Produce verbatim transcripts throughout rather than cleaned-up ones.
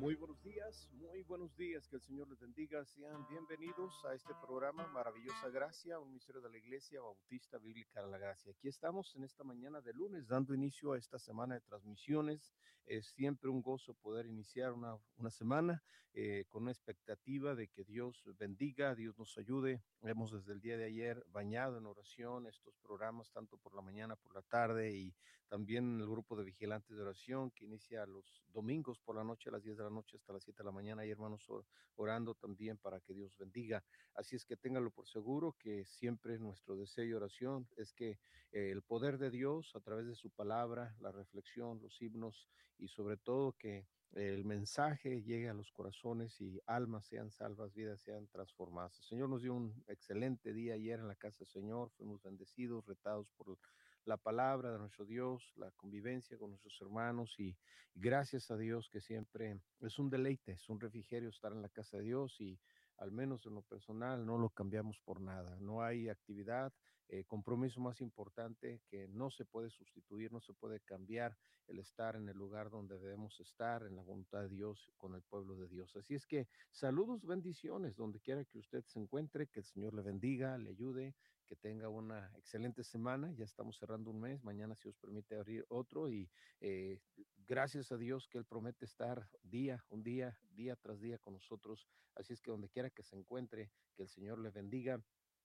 Muy buenos días, muy buenos días, que el Señor les bendiga. Sean bienvenidos a este programa Maravillosa Gracia, un ministerio de la Iglesia Bautista Bíblica de la Gracia. Aquí estamos en esta mañana de lunes, dando inicio a esta semana de transmisiones. Es siempre un gozo poder iniciar una, una semana eh, con una expectativa de que Dios bendiga, Dios nos ayude. Hemos desde el día de ayer bañado en oración estos programas, tanto por la mañana, por la tarde, y también el grupo de vigilantes de oración que inicia los domingos por la noche a las diez de la noche hasta las siete de la mañana. Hay hermanos orando también para que Dios bendiga. Así es que ténganlo por seguro que siempre nuestro deseo y oración es que eh, el poder de Dios a través de su palabra, la reflexión, los himnos y sobre todo que el mensaje llegue a los corazones y almas sean salvas, vidas sean transformadas. El Señor nos dio un excelente día ayer en la casa del Señor, fuimos bendecidos, retados por la palabra de nuestro Dios, la convivencia con nuestros hermanos y, y gracias a Dios que siempre es un deleite, es un refrigerio estar en la casa de Dios y al menos en lo personal no lo cambiamos por nada. No hay actividad, eh, compromiso más importante que no se puede sustituir, no se puede cambiar el estar en el lugar donde debemos estar, en la voluntad de Dios, con el pueblo de Dios. Así es que saludos, bendiciones, donde quiera que usted se encuentre, que el Señor le bendiga, le ayude, que tenga una excelente semana. Ya estamos cerrando un mes, mañana si os permite abrir otro y eh, gracias a Dios que Él promete estar día, un día, día tras día con nosotros. Así es que donde quiera que se encuentre, que el Señor le bendiga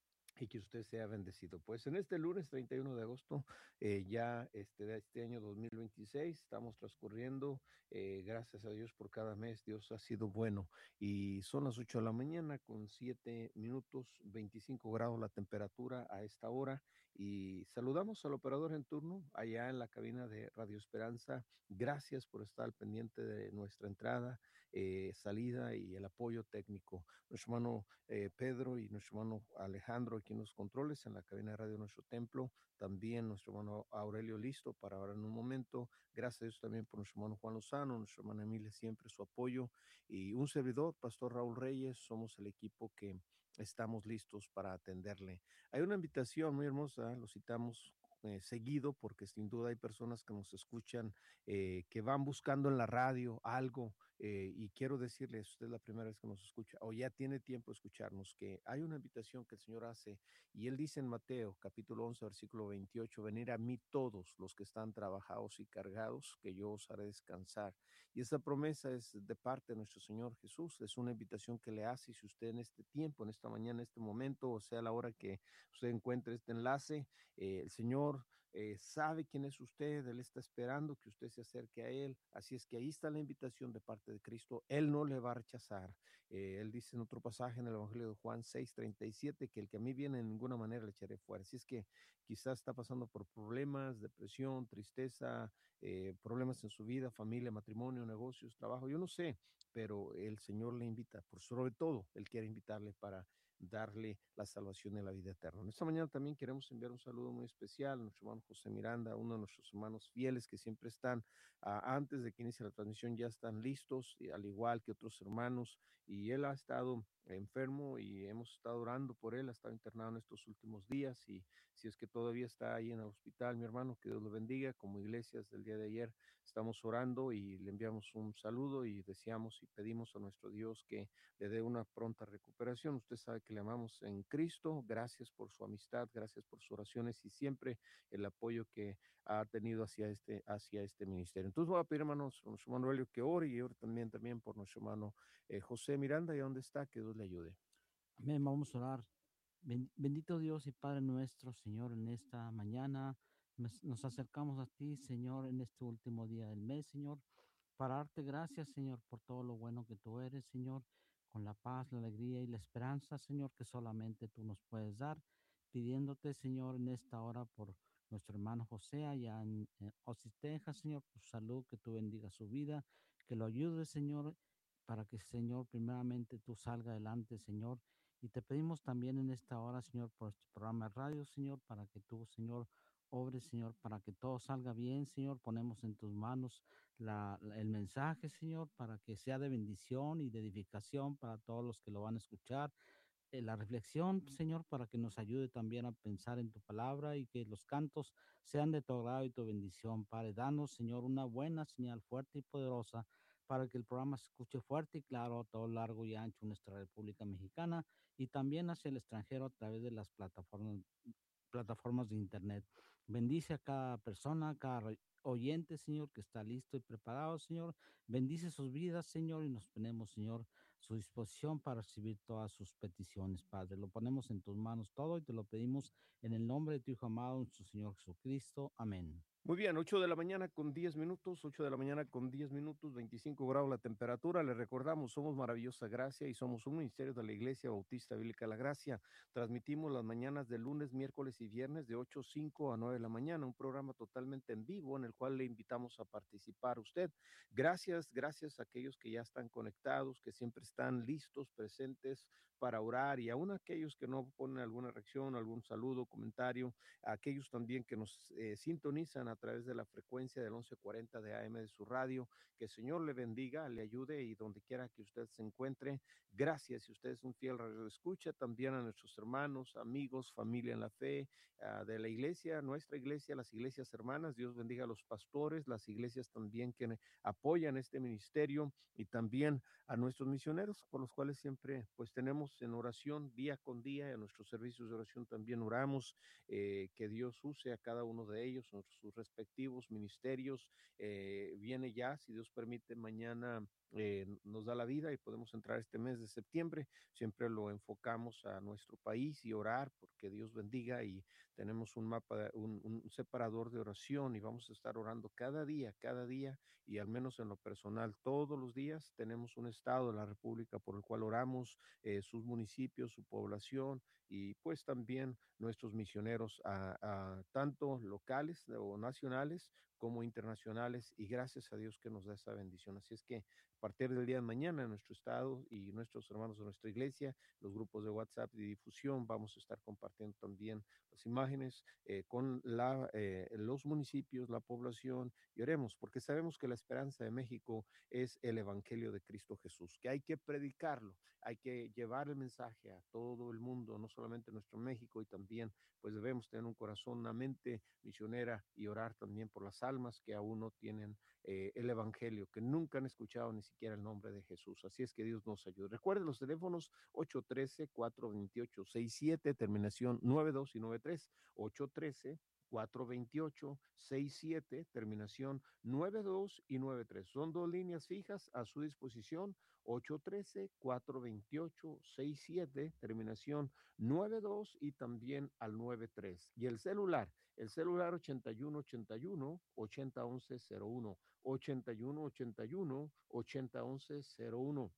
y que usted sea bendecido. Pues en este lunes treinta y uno de agosto, eh, ya este, de este año dos mil veintiséis, estamos transcurriendo, eh, gracias a Dios por cada mes, Dios ha sido bueno, y son las ocho de la mañana con siete minutos, veinticinco grados la temperatura a esta hora, y saludamos al operador en turno, allá en la cabina de Radio Esperanza. Gracias por estar al pendiente de nuestra entrada, eh, salida y el apoyo técnico. Nuestro hermano eh, Pedro y nuestro hermano Alejandro aquí en los controles, en la cabina de radio de nuestro templo, también nuestro hermano Aurelio listo para ahora en un momento. Gracias a Dios también por nuestro hermano Juan Lozano, nuestro hermano Emilia, siempre su apoyo, y un servidor, Pastor Raúl Reyes. Somos el equipo que estamos listos para atenderle. Hay una invitación muy hermosa, lo citamos eh, seguido, porque sin duda hay personas que nos escuchan, eh, que van buscando en la radio algo, eh, y quiero decirles, usted es la primera vez que nos escucha o ya tiene tiempo de escucharnos, que hay una invitación que el Señor hace, y Él dice en Mateo capítulo once versículo veintiocho: venid a mí todos los que están trabajados y cargados, que yo os haré descansar. Y esta promesa es de parte de nuestro Señor Jesús, es una invitación que le hace. Y si usted en este tiempo, en esta mañana, en este momento, o sea, a la hora que usted encuentre este enlace, eh, el Señor eh, sabe quién es usted, Él está esperando que usted se acerque a Él. Así es que ahí está la invitación de parte de Cristo. Él no le va a rechazar. Eh, él dice en otro pasaje en el Evangelio de Juan seis treinta y siete que el que a mí viene, en ninguna manera le echaré fuera. Así es que quizás está pasando por problemas, depresión, tristeza, eh, problemas en su vida, familia, matrimonio, negocios, trabajo, yo no sé, pero el Señor le invita, por sobre todo, Él quiere invitarle para darle la salvación y la vida eterna. En esta mañana también queremos enviar un saludo muy especial a nuestro hermano José Miranda, uno de nuestros hermanos fieles que siempre están uh, antes de que inicie la transmisión, ya están listos, y, al igual que otros hermanos, y él ha estado enfermo y hemos estado orando por él, ha estado internado en estos últimos días, y si es que todavía está ahí en el hospital, mi hermano, que Dios lo bendiga. Como iglesia, desde el día de ayer estamos orando y le enviamos un saludo y deseamos y pedimos a nuestro Dios que le dé una pronta recuperación. Usted sabe que le amamos en Cristo. Gracias por su amistad, gracias por sus oraciones y siempre el apoyo que ha tenido hacia este, hacia este ministerio. Entonces voy a pedir, hermanos, a nuestro hermano Helio que ore, y ore también, también por nuestro hermano eh, José Miranda, y donde está, que Dios le ayude. Amén, vamos a orar. Bendito Dios y Padre nuestro, Señor, en esta mañana nos acercamos a ti, Señor, en este último día del mes, Señor, para darte gracias, Señor, por todo lo bueno que tú eres, Señor, con la paz, la alegría y la esperanza, Señor, que solamente tú nos puedes dar, pidiéndote, Señor, en esta hora por nuestro hermano José allá en, en Austin, Texas, Señor, por su salud, que tú bendiga su vida, que lo ayudes, Señor, para que, Señor, primeramente tú salga adelante, Señor. Y te pedimos también en esta hora, Señor, por este programa de radio, Señor, para que tú, Señor, obres, Señor, para que todo salga bien, Señor. Ponemos en tus manos la, la- el mensaje, Señor, para que sea de bendición y de edificación para todos los que lo van a escuchar. Eh, la reflexión, Señor, para que nos ayude también a pensar en tu palabra y que los cantos sean de tu agrado y tu bendición, Padre. Danos, Señor, una buena señal fuerte y poderosa para que el programa se escuche fuerte y claro a todo largo y ancho en nuestra República Mexicana y también hacia el extranjero a través de las plataformas, plataformas de Internet. Bendice a cada persona, a cada re- oyente, Señor, que está listo y preparado, Señor. Bendice sus vidas, Señor, y nos ponemos, Señor, a su disposición para recibir todas sus peticiones, Padre. Lo ponemos en tus manos todo y te lo pedimos en el nombre de tu Hijo amado, nuestro Señor Jesucristo. Amén. Muy bien, ocho de la mañana con diez minutos, ocho de la mañana con diez minutos, veinticinco grados la temperatura. Les recordamos, somos Maravillosa Gracia y somos un ministerio de la Iglesia Bautista Bíblica La Gracia. Transmitimos las mañanas de lunes, miércoles y viernes de ocho cinco a nueve de la mañana, un programa totalmente en vivo en el cual le invitamos a participar usted. Gracias, gracias a aquellos que ya están conectados, que siempre están listos, presentes para orar y aún aquellos que no ponen alguna reacción, algún saludo, comentario, a aquellos también que nos eh, sintonizan a través de la frecuencia del once cuarenta de A M de su radio. Que el Señor le bendiga, le ayude y donde quiera que usted se encuentre. Gracias, si usted es un fiel radio escucha, también a nuestros hermanos, amigos, familia en la fe, uh, de la iglesia, nuestra iglesia, las iglesias hermanas. Dios bendiga a los pastores, las iglesias también que apoyan este ministerio y también a nuestros misioneros, por los cuales siempre pues tenemos en oración día con día, y a nuestros servicios de oración también oramos. Eh, que Dios use a cada uno de ellos en sus respectivos ministerios. Eh, viene ya, si Dios permite, mañana eh, nos da la vida y podemos entrar este mes de septiembre. Siempre lo enfocamos a nuestro país y orar porque Dios bendiga y tenemos un mapa, un, un separador de oración y vamos a estar orando cada día, cada día y al menos en lo personal todos los días tenemos un estado de la República por el cual oramos, eh, sus municipios, su población y pues también nuestros misioneros a, a tanto locales o nacionales como internacionales y gracias a Dios que nos da esa bendición. Así es que a partir del día de mañana en nuestro estado y nuestros hermanos de nuestra iglesia, los grupos de WhatsApp de difusión, vamos a estar compartiendo también las imágenes eh, con la, eh, los municipios, la población y oremos porque sabemos que la esperanza de México es el Evangelio de Cristo Jesús, que hay que predicarlo, hay que llevar el mensaje a todo el mundo, no solamente nuestro México y también pues debemos tener un corazón, una mente misionera y orar también por las almas que aún no tienen eh, el Evangelio, que nunca han escuchado ni siquiera el nombre de Jesús. Así es que Dios nos ayude. Recuerden los teléfonos ocho uno tres, cuatro dos ocho, seis siete, terminación nueve dos y nueve tres, ocho uno tres, cuatro dos ocho, seis siete, terminación nueve dos y nueve tres. Son dos líneas fijas a su disposición, ocho uno tres, cuatro dos ocho, seis siete, terminación nueve dos y también al nueve tres. Y el celular, el celular ochenta y uno ochenta y uno, ochenta once cero uno, ochenta y uno ochenta y uno, ochenta once cero uno.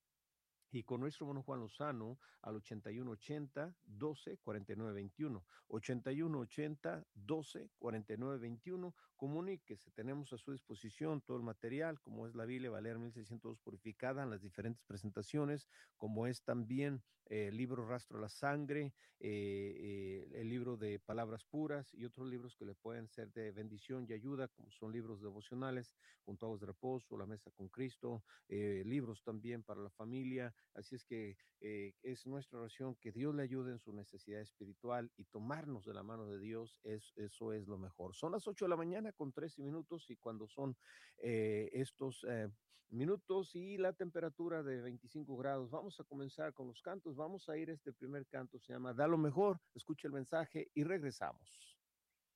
Y con nuestro hermano Juan Lozano al ochenta y uno ochenta, doce, cuarenta y nueve veintiuno. ochenta y uno ochenta, doce, cuarenta y nueve veintiuno. Comuníquese, tenemos a su disposición todo el material, como es la Biblia Valera mil seiscientos purificada en las diferentes presentaciones, como es también eh, el libro Rastro a la Sangre, eh, eh, el libro de Palabras Puras y otros libros que le pueden ser de bendición y ayuda, como son libros devocionales, Juntados de Reposo, La Mesa con Cristo, eh, libros también para la familia. Así es que eh, es nuestra oración que Dios le ayude en su necesidad espiritual y tomarnos de la mano de Dios, es, eso es lo mejor. Son las ocho de la mañana con trece minutos y cuando son eh, estos eh, minutos y la temperatura de veinticinco grados, vamos a comenzar con los cantos, vamos a ir a este primer canto, se llama Da lo mejor, escuche el mensaje y regresamos.